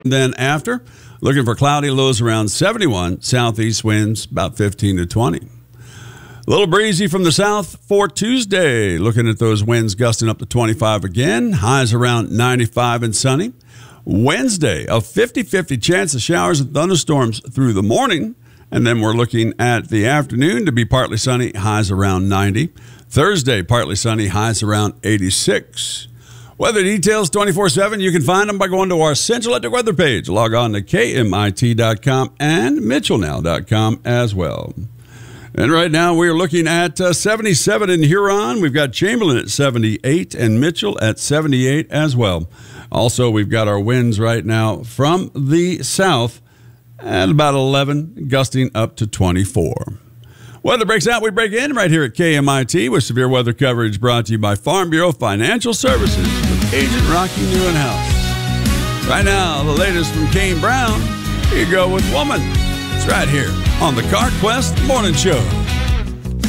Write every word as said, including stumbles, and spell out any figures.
Then after, looking for cloudy, lows around seventy-one, southeast winds about fifteen to twenty. A little breezy from the south for Tuesday. Looking at those winds gusting up to twenty-five again. Highs around ninety-five and sunny. Wednesday, a fifty-fifty chance of showers and thunderstorms through the morning. And then we're looking at the afternoon to be partly sunny, highs around ninety. Thursday, partly sunny, highs around eighty-six. Weather details twenty-four seven. You can find them by going to our Central Electric Weather page. Log on to K M I T dot com and Mitchell Now dot com as well. And right now we're looking at uh, seventy-seven in Huron. We've got Chamberlain at seventy-eight and Mitchell at seventy-eight as well. Also, we've got our winds right now from the south at about eleven, gusting up to twenty-four. Weather breaks out, we break in right here at K M I T with severe weather coverage brought to you by Farm Bureau Financial Services with Agent Rocky Newenhouse. Right now, the latest from Kane Brown. Here you go with Woman. It's right here on the CarQuest Morning Show.